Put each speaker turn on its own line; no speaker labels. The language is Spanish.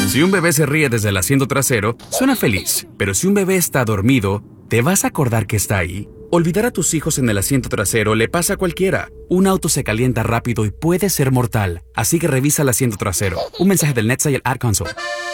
Si un bebé se ríe desde el asiento trasero, suena feliz. Pero si un bebé está dormido, ¿te vas a acordar que está ahí? Olvidar a tus hijos en el asiento trasero le pasa a cualquiera. Un auto se calienta rápido y puede ser mortal. Así que revisa el asiento trasero. Un mensaje del NHTSA y el Ad Console.